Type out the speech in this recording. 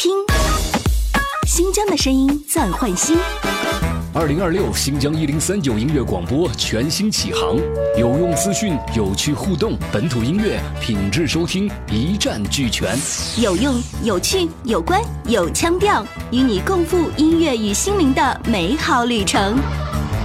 听新疆的声音暂换新。 2026新疆1039音乐广播全新启航，有用资讯，有趣互动，本土音乐品质收听一站俱全， 有用、有趣、有关、有腔调，与你共赴音乐与心灵的美好旅程。